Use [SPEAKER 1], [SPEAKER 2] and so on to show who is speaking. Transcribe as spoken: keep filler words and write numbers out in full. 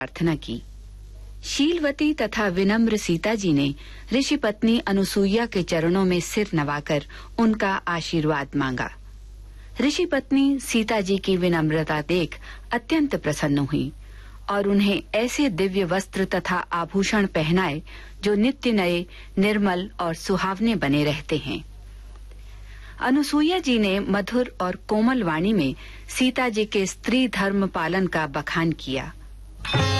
[SPEAKER 1] प्रार्थना की। शीलवती तथा विनम्र सीता जी ने ऋषि पत्नी अनुसुईया के चरणों में सिर नवाकर उनका आशीर्वाद मांगा। ऋषि पत्नी सीता जी की विनम्रता देख अत्यंत प्रसन्न हुई और उन्हें ऐसे दिव्य वस्त्र तथा आभूषण पहनाए जो नित्य नए, निर्मल और सुहावने बने रहते हैं। अनुसुईया जी ने मधुर और कोमल वाणी में सीता जी के स्त्री धर्म पालन का बखान किया।